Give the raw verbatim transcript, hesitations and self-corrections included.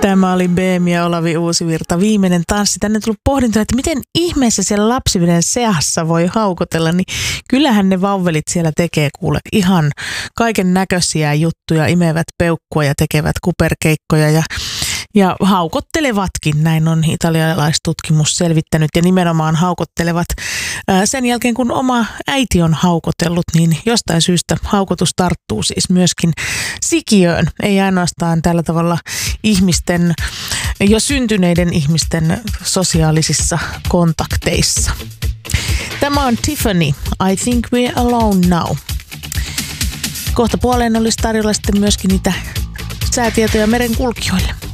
Tämä oli Beemi ja Olavi Uusivirta, viimeinen tanssi. Tänne on tullut pohdintoa, että miten ihmeessä siellä lapsiveden seassa voi haukotella, niin kyllähän ne vauvelit siellä tekee kuule ihan kaiken näköisiä juttuja, imevät peukkua ja tekevät kuperkeikkoja ja Ja haukottelevatkin, näin on italialaistutkimus selvittänyt, ja nimenomaan haukottelevat sen jälkeen, kun oma äiti on haukotellut, niin jostain syystä haukotus tarttuu siis myöskin sikiöön. Ei ainoastaan tällä tavalla ihmisten, jo syntyneiden ihmisten sosiaalisissa kontakteissa. Tämä on Tiffany, I think we're alone now. Kohta puoleen olisi tarjolla sitten myöskin niitä säätietoja merenkulkijoille.